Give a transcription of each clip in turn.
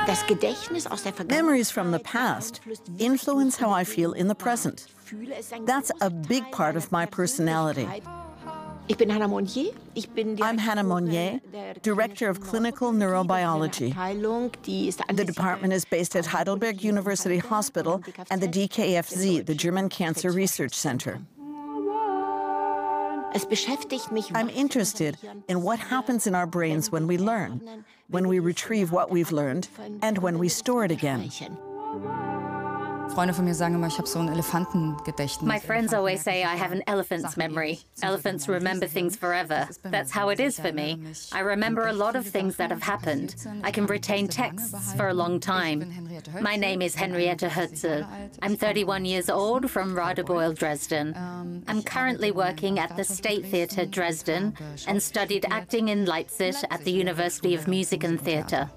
Memories from the past influence how I feel in the present. That's a big part of my personality. I'm Hannah Monnier, Director of Clinical Neurobiology. The department is based at Heidelberg University Hospital and the DKFZ, the German Cancer Research Center. I'm interested in what happens in our brains when we learn, when we retrieve what we've learned, and when we store it again. My friends always say I have an elephant's memory. Elephants remember things forever. That's how it is for me. I remember a lot of things that have happened. I can retain texts for a long time. My name is Henriette Herze. I'm 31 years old from Radebeul, Dresden. I'm currently working at the State Theatre Dresden and studied acting in Leipzig at the University of Music and Theatre.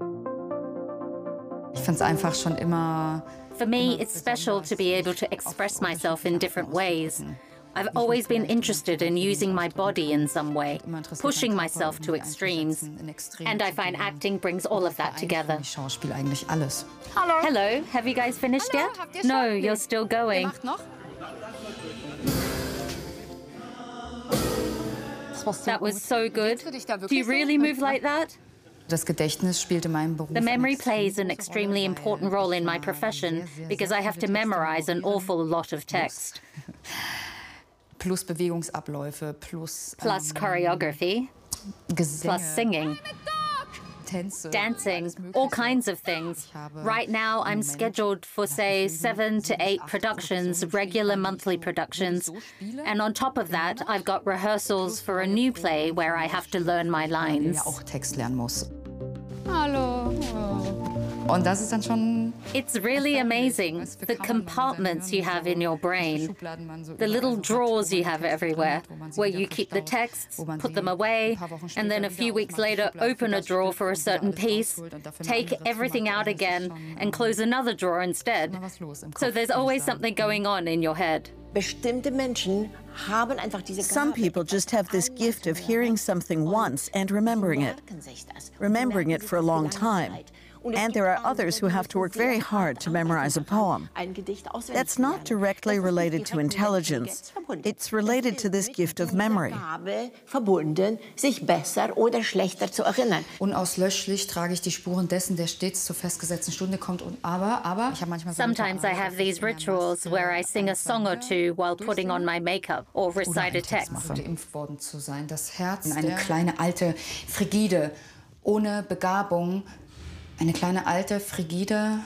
For me, it's special to be able to express myself in different ways. I've always been interested in using my body in some way, pushing myself to extremes. And I find acting brings all of that together. Hello, have you guys finished yet? No, you're still going. That was so good. Do you really move like that? The memory plays an extremely important role in my profession because I have to memorize an awful lot of text. Plus choreography, plus singing, dancing, all kinds of things. Right now, I'm scheduled for, say, 7 to 8 productions, regular monthly productions. And on top of that, I've got rehearsals for a new play where I have to learn my lines. It's really amazing, the compartments you have in your brain, the little drawers you have everywhere, where you keep the texts, put them away, and then a few weeks later open a drawer for a certain piece, take everything out again, and close another drawer instead. So there's always something going on in your head. Some people just have this gift of hearing something once and remembering it for a long time. And there are others who have to work very hard to memorize a poem. That's not directly related to intelligence. It's related to this gift of memory. Unauslöschlich trage ich die Spuren dessen, der stets zur festgesetzten Stunde kommt. Aber ich habe manchmal Sometimes I have these rituals where I sing a song or two while putting on my makeup or recite a text. Geimpft worden zu sein. Das Herz, eine kleine alte Frigide ohne Begabung. Eine kleine alte Frigide.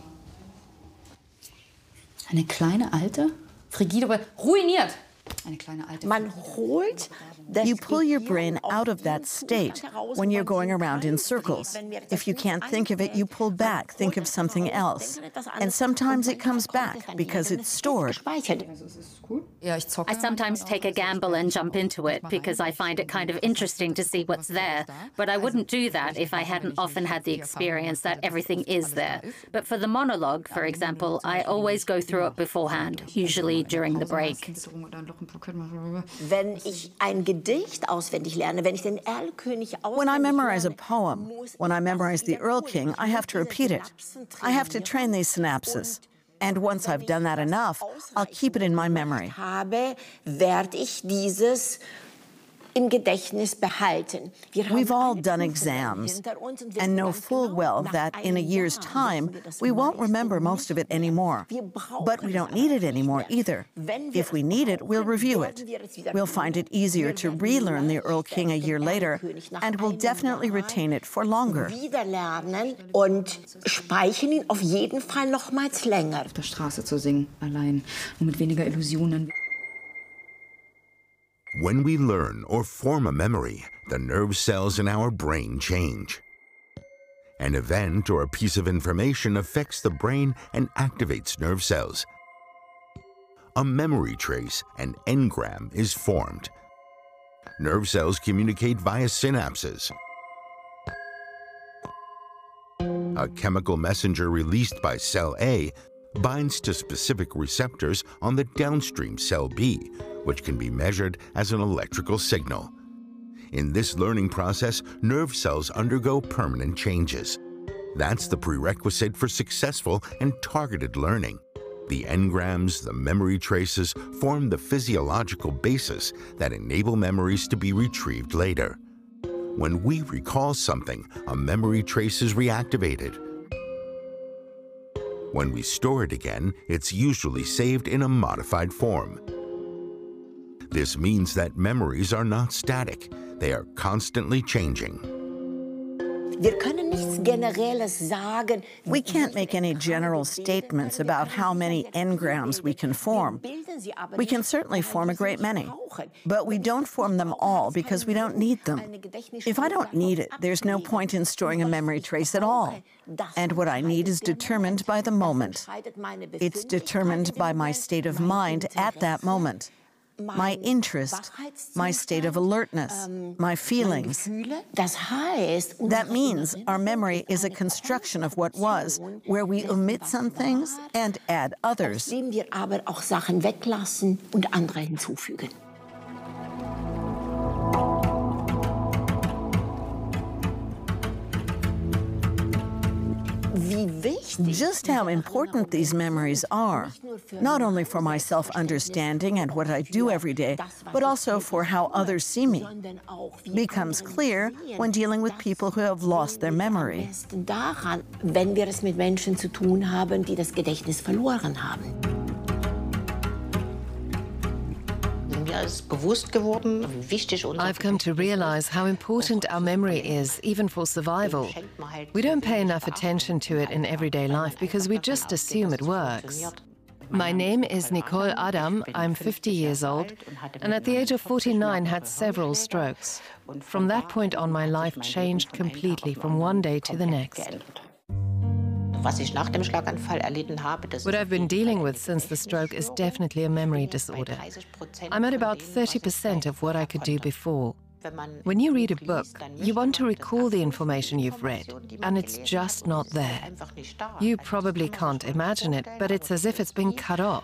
Eine kleine alte Frigide, aber ruiniert. Eine kleine alte Frigide. You pull your brain out of that state when you're going around in circles. If you can't think of it, you pull back, think of something else. And sometimes it comes back because it's stored. I sometimes take a gamble and jump into it because I find it kind of interesting to see what's there. But I wouldn't do that if I hadn't often had the experience that everything is there. But for the monologue, for example, I always go through it beforehand, usually during the break. When I memorize a poem, when I memorize the Erl King, I have to repeat it. I have to train these synapses. And once I've done that enough, I'll keep it in my memory. We've all done exams and know full well that in a year's time, we won't remember most of it anymore. But we don't need it anymore either. If we need it, we'll review it. We'll find it easier to relearn the Erl King a year later, and we'll definitely retain it for longer. Und speichern ihn auf jeden Fall nochmals länger. Auf der Straße zu singen, allein und mit weniger Illusionen. When we learn or form a memory, the nerve cells in our brain change. An event or a piece of information affects the brain and activates nerve cells. A memory trace, an engram, is formed. Nerve cells communicate via synapses. A chemical messenger released by cell A binds to specific receptors on the downstream cell B, which can be measured as an electrical signal. In this learning process, nerve cells undergo permanent changes. That's the prerequisite for successful and targeted learning. The engrams, the memory traces, form the physiological basis that enable memories to be retrieved later. When we recall something, a memory trace is reactivated. When we store it again, it's usually saved in a modified form. This means that memories are not static. They are constantly changing. We can't make any general statements about how many engrams we can form. We can certainly form a great many, but we don't form them all because we don't need them. If I don't need it, there's no point in storing a memory trace at all. And what I need is determined by the moment. It's determined by my state of mind at that moment. My interest, my state of alertness, my feelings. That means our memory is a construction of what was, where we omit some things and add others. Just how important these memories are, not only for my self-understanding and what I do every day, but also for how others see me, becomes clear when dealing with people who have lost their memory. I've come to realize how important our memory is, even for survival. We don't pay enough attention to it in everyday life because we just assume it works. My name is Nicole Adam, I'm 50 years old, and at the age of 49 had several strokes. From that point on, my life changed completely from one day to the next. What I've been dealing with since the stroke is definitely a memory disorder. I'm at about 30% of what I could do before. When you read a book, you want to recall the information you've read, and it's just not there. You probably can't imagine it, but it's as if it's been cut off.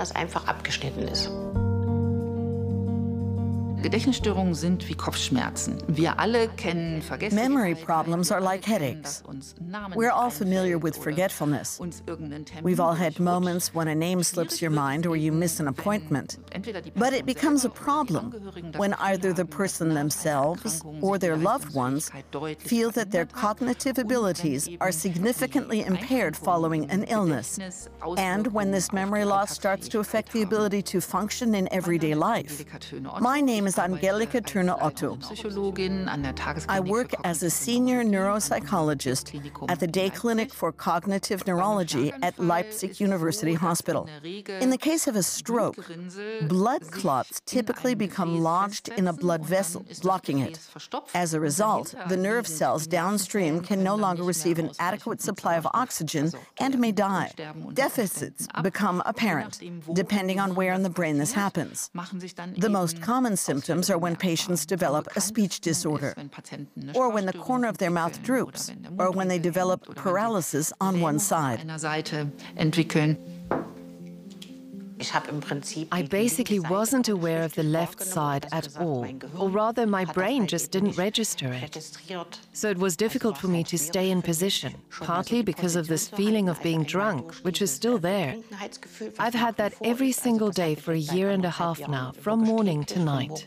Gedächtnisstörungen sind wie Kopfschmerzen. Wir alle kennen Vergesslichkeit. Memory problems are like headaches. We're all familiar with forgetfulness. We've all had moments when a name slips your mind or you miss an appointment. But it becomes a problem when either the person themselves or their loved ones feel that their cognitive abilities are significantly impaired following an illness, and when this memory loss starts to affect the ability to function in everyday life. My name is Angelika Turner-Otto. I work as a senior neuropsychologist at the Day Clinic for Cognitive Neurology at Leipzig University Hospital. In the case of a stroke, blood clots typically become lodged in a blood vessel, blocking it. As a result, the nerve cells downstream can no longer receive an adequate supply of oxygen and may die. Deficits become apparent, depending on where in the brain this happens. The most common symptoms are when patients develop a speech disorder, or when the corner of their mouth droops, or when they develop paralysis on one side. I basically wasn't aware of the left side at all, or rather my brain just didn't register it. So it was difficult for me to stay in position, partly because of this feeling of being drunk, which is still there. I've had that every single day for a year and a half now, from morning to night.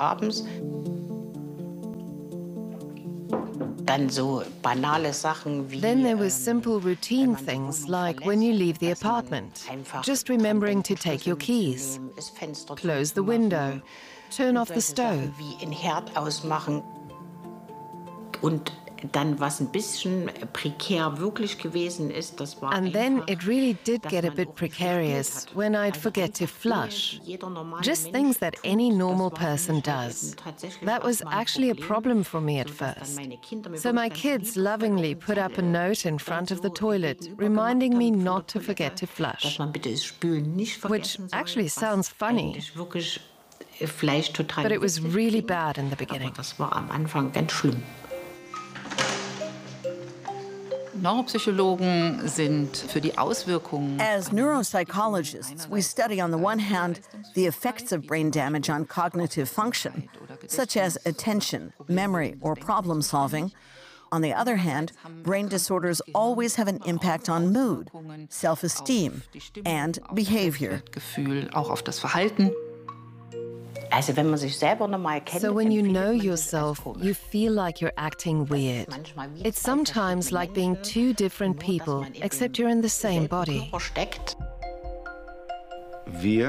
Then there were simple routine things like when you leave the apartment, just remembering to take your keys, close the window, turn off the stove. And then it really did get a bit precarious when I'd forget to flush. Just things that any normal person does. That was actually a problem for me at first. So my kids lovingly put up a note in front of the toilet reminding me not to forget to flush. Which actually sounds funny. But it was really bad in the beginning. Neuropsychologen sind für die Auswirkungen. As neuropsychologists, we study on the one hand the effects of brain damage on cognitive function, such as attention, memory, or problem solving. On the other hand, brain disorders always have an impact on mood, self-esteem, and behavior. Auch auf das Verhalten. So when you know yourself, you feel like you're acting weird. It's sometimes like being two different people, except you're in the same body. We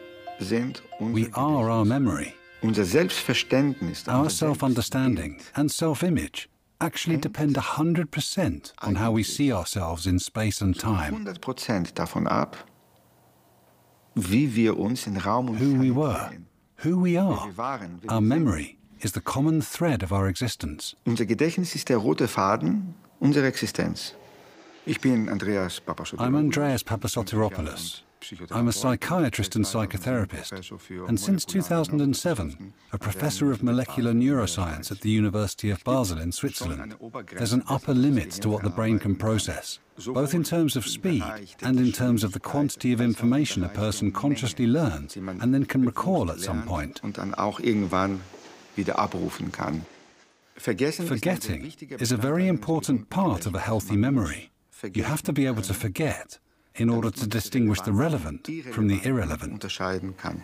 are our memory. Our self-understanding and self-image actually depend 100% on how we see ourselves in space and time. 100% davon ab, wie wir uns in Raum und Who we Zeit were, sehen. who we are, our memory is the common thread of our existence. Unser Gedächtnis ist der rote Faden unserer Existenz. Ich bin Andreas Papasoteropoulos. I'm Andreas Papasoteropoulos. I'm a psychiatrist and psychotherapist, and since 2007, a professor of molecular neuroscience at the University of Basel in Switzerland. There's an upper limit to what the brain can process, both in terms of speed and in terms of the quantity of information a person consciously learns and then can recall at some point. Und dann auch irgendwann wieder abrufen kann. Forgetting is a very important part of a healthy memory. You have to be able to forget in order to distinguish the relevant from the irrelevant. Unterscheiden kann.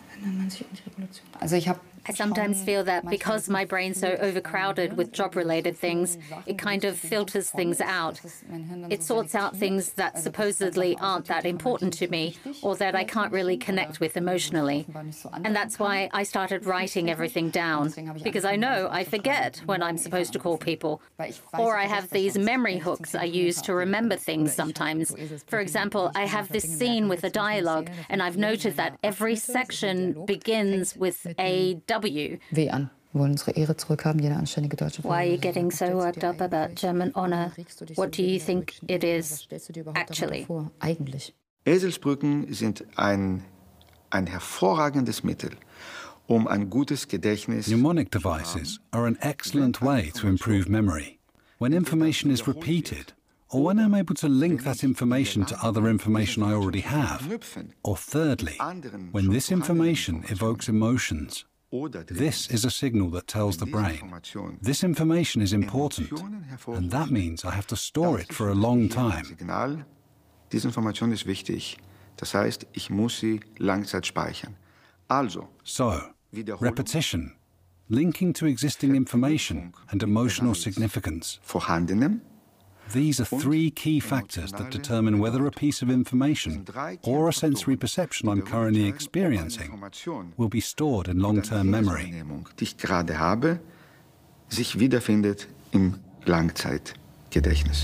I sometimes feel that because my brain's so overcrowded with job-related things, it kind of filters things out. It sorts out things that supposedly aren't that important to me or that I can't really connect with emotionally. And that's why I started writing everything down, because I know I forget when I'm supposed to call people. Or I have these memory hooks I use to remember things sometimes. For example, I have this scene with a dialogue, and I've noted that every section begins with a W. W wollen unsere Ehre zurückhaben, jede anständige Deutsche. Why are you getting so worked up about German honor? What do you think it is, actually? Eselsbrücken sind ein hervorragendes Mittel, ein gutes Gedächtnis. Mnemonic devices are an excellent way to improve memory. When information is repeated, or when I'm able to link that information to other information I already have, or thirdly, when this information evokes emotions. This is a signal that tells the brain, this information is important, and that means I have to store it for a long time. Signal, diese Information ist wichtig. Das heißt, ich muss sie Langzeit speichern. So, repetition, linking to existing information and emotional significance. Vorhandenem. These are three key factors that determine whether a piece of information or a sensory perception I'm currently experiencing will be stored in long-term memory. Die ich gerade habe, sich wiederfindet im Langzeitgedächtnis.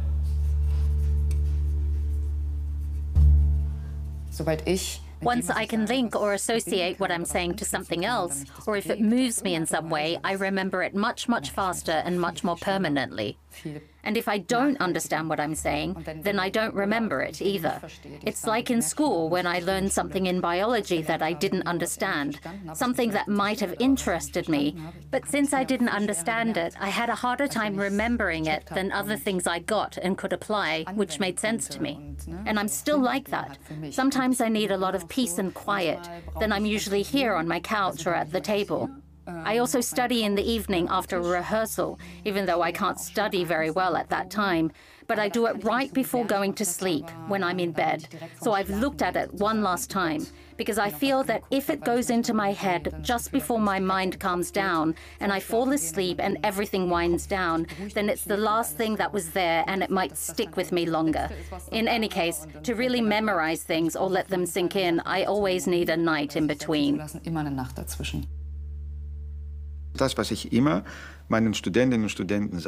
Sobald ich Once I can link or associate what I'm saying to something else, or if it moves me in some way, I remember it much, much faster and much more permanently. And if I don't understand what I'm saying, then I don't remember it either. It's like in school when I learned something in biology that I didn't understand, something that might have interested me, but since I didn't understand it, I had a harder time remembering it than other things I got and could apply, which made sense to me. And I'm still like that. Sometimes I need a lot of peace and quiet, then I'm usually here on my couch or at the table. I also study in the evening after a rehearsal, even though I can't study very well at that time. But I do it right before going to sleep, when I'm in bed. So I've looked at it one last time, because I feel that if it goes into my head just before my mind calms down, and I fall asleep and everything winds down, then it's the last thing that was there and it might stick with me longer. In any case, to really memorize things or let them sink in, I always need a night in between. Das, was ich immer meinen Studentinnen und Studenten sage,